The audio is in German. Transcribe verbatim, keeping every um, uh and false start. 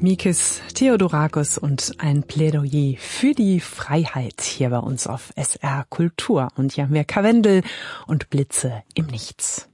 Mikis Theodorakis und ein Plädoyer für die Freiheit hier bei uns auf S R Kultur. Und hier haben wir Karwendel und Blitze im Nichts.